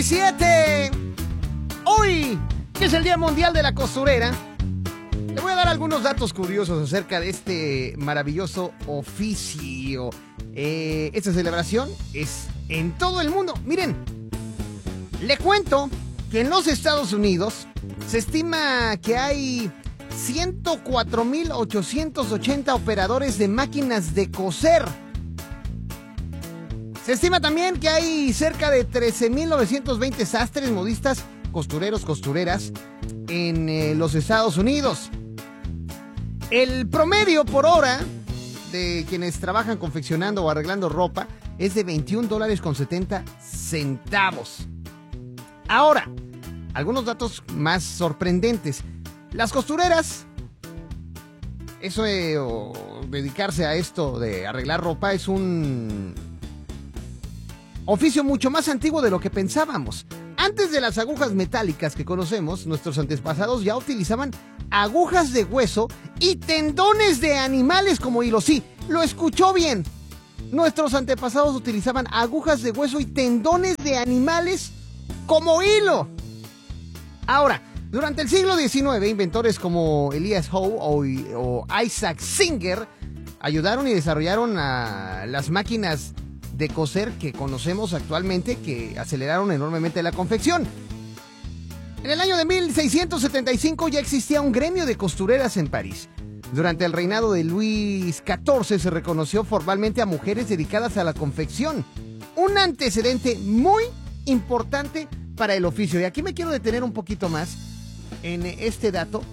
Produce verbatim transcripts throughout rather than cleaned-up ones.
siete. Hoy, que es el Día Mundial de la Costurera, le voy a dar algunos datos curiosos acerca de este maravilloso oficio. Eh, esta celebración es en todo el mundo. Miren, le cuento que en los Estados Unidos se estima que hay ciento cuatro mil ochocientos ochenta operadores de máquinas de coser. Se estima también que hay cerca de trece mil novecientos veinte sastres, modistas, costureros, costureras en eh, los Estados Unidos. El promedio por hora de quienes trabajan confeccionando o arreglando ropa es de veintiún dólares con setenta centavos. Ahora, algunos datos más sorprendentes. Las costureras, eso de o, dedicarse a esto de arreglar ropa es un oficio mucho más antiguo de lo que pensábamos. Antes de las agujas metálicas que conocemos, nuestros antepasados ya utilizaban agujas de hueso y tendones de animales como hilo. Sí, lo escuchó bien. Nuestros antepasados utilizaban agujas de hueso y tendones de animales como hilo. Ahora, durante el siglo diecinueve, inventores como Elias Howe o, o Isaac Singer ayudaron y desarrollaron a las máquinas de coser que conocemos actualmente, que aceleraron enormemente la confección. En el año de mil seiscientos setenta y cinco ya existía un gremio de costureras en París. Durante el reinado de Luis catorce se reconoció formalmente a mujeres dedicadas a la confección, un antecedente muy importante para el oficio. Y aquí me quiero detener un poquito más en este dato,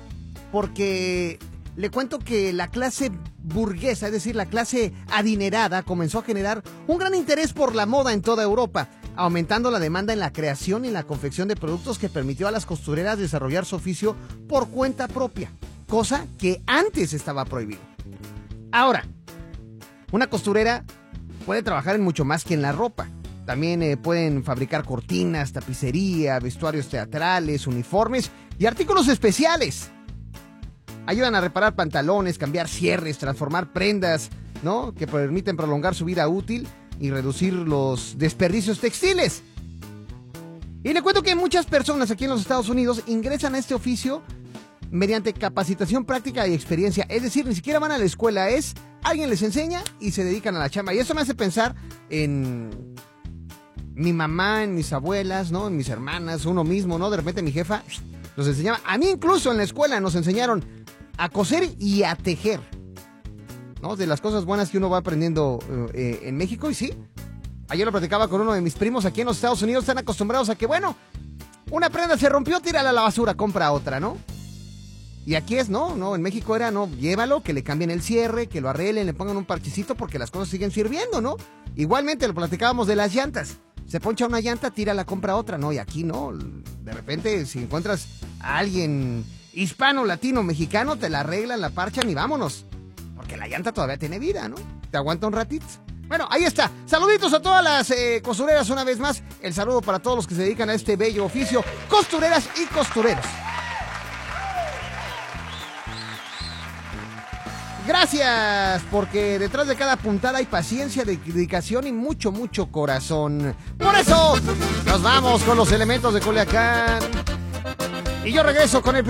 porque le cuento que la clase burguesa, es decir, la clase adinerada, comenzó a generar un gran interés por la moda en toda Europa, aumentando la demanda en la creación y en la confección de productos que permitió a las costureras desarrollar su oficio por cuenta propia, cosa que antes estaba prohibido. Ahora, una costurera puede trabajar en mucho más que en la ropa. También eh, pueden fabricar cortinas, tapicería, vestuarios teatrales, uniformes y artículos especiales. Ayudan a reparar pantalones, cambiar cierres, transformar prendas, ¿no?, que permiten prolongar su vida útil y reducir los desperdicios textiles. Y le cuento que muchas personas aquí en los Estados Unidos ingresan a este oficio mediante capacitación práctica y experiencia. Es decir, ni siquiera van a la escuela, es alguien les enseña y se dedican a la chamba. Y eso me hace pensar en mi mamá, en mis abuelas, ¿no?, en mis hermanas, uno mismo, ¿no? De repente mi jefa nos enseñaba. A mí incluso en la escuela nos enseñaron a coser y a tejer, ¿no? De las cosas buenas que uno va aprendiendo eh, en México. Y sí, ayer lo platicaba con uno de mis primos aquí en los Estados Unidos. Están acostumbrados a que, bueno, una prenda se rompió, tírala a la basura, compra otra, ¿no? Y aquí es, no, no, en México era, no, llévalo, que le cambien el cierre, que lo arreglen, le pongan un parchecito porque las cosas siguen sirviendo, ¿no? Igualmente lo platicábamos de las llantas. Se poncha una llanta, tírala, compra otra, ¿no? Y aquí no, de repente si encuentras a alguien hispano, latino, mexicano, te la arreglan, la parchan y vámonos. Porque la llanta todavía tiene vida, ¿no? Te aguanta un ratito. Bueno, ahí está. Saluditos a todas las eh, costureras una vez más. El saludo para todos los que se dedican a este bello oficio. Costureras y costureros. Gracias, porque detrás de cada puntada hay paciencia, dedicación y mucho, mucho corazón. Por eso, nos vamos con los elementos de Culiacán. Y yo regreso con el